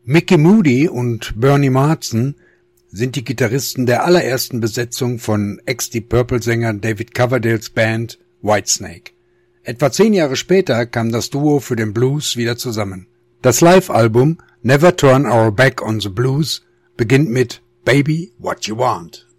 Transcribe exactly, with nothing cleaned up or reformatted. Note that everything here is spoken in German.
Mickey Moody und Bernie Marsden sind die Gitarristen der allerersten Besetzung von Ex-Deep Purple-Sänger David Coverdales Band Whitesnake. Etwa zehn Jahre später kam das Duo für den Blues wieder zusammen. Das Live-Album Never Turn Our Back on the Blues beginnt mit Baby What You Want.